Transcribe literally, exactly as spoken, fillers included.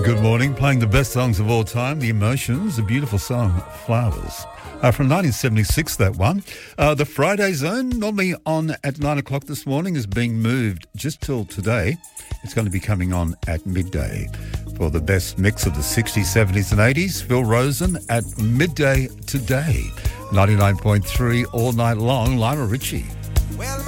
Good morning. Playing the best songs of all time, The Emotions, a beautiful song, Flowers. Uh, from nineteen seventy-six, that one. Uh, the Friday Zone, normally on at nine o'clock this morning, is being moved just till today. It's going to be coming on at midday. For the best mix of the sixties, seventies and eighties, Phil Rosen at midday today. ninety-nine point three all night long, Lionel Richie. Well,